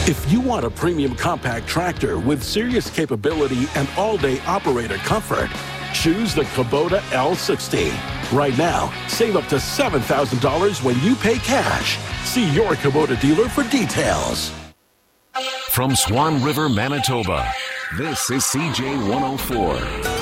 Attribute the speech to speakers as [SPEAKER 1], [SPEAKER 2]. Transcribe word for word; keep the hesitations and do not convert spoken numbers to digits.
[SPEAKER 1] If you want a premium compact tractor with serious capability and all-day operator comfort, choose the Kubota L sixty. Right now, save up to seven thousand dollars when you pay cash. See your Kubota dealer for details.
[SPEAKER 2] From Swan River, Manitoba, this is C J one oh four.